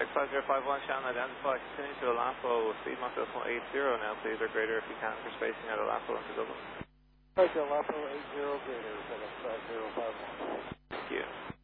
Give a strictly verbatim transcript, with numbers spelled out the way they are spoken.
five zero five one, Shannon, identify, continue to Alapo, speed map one eight zero now, please, or greater if you can, for spacing at Alapo into Dublin. Roger, Alapo eight zero greater, seven five zero five one. Thank you.